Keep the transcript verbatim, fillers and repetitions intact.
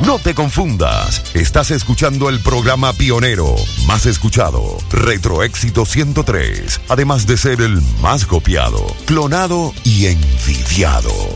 No te confundas, estás escuchando el programa pionero, más escuchado, Retro Éxito ciento tres, además de ser el más copiado, clonado y envidiado.